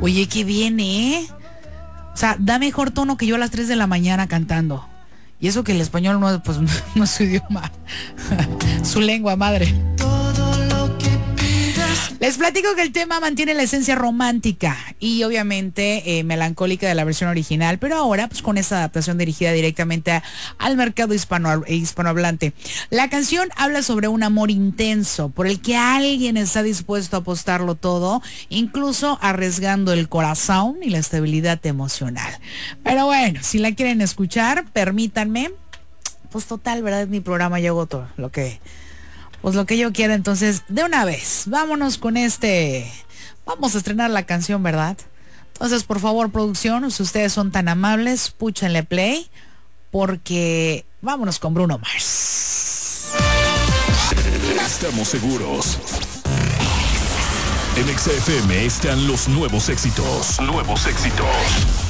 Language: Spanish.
Oye, qué bien, ¿eh? O sea, da mejor tono que yo a las 3 de la mañana cantando. Y eso que el español no, pues, no es su idioma, su lengua madre. Les platico que el tema mantiene la esencia romántica y obviamente melancólica de la versión original, pero ahora pues con esta adaptación dirigida directamente al mercado hispanohablante. La canción habla sobre un amor intenso por el que alguien está dispuesto a apostarlo todo, incluso arriesgando el corazón y la estabilidad emocional. Pero bueno, si la quieren escuchar, permítanme. Pues total, ¿verdad? Es mi programa, yo hago todo lo que yo quiera. Entonces, de una vez, vámonos con vamos a estrenar la canción, ¿verdad? Entonces, por favor, producción, si ustedes son tan amables, púchenle play, porque vámonos con Bruno Mars. Estamos seguros. En XFM están los nuevos éxitos. Nuevos éxitos.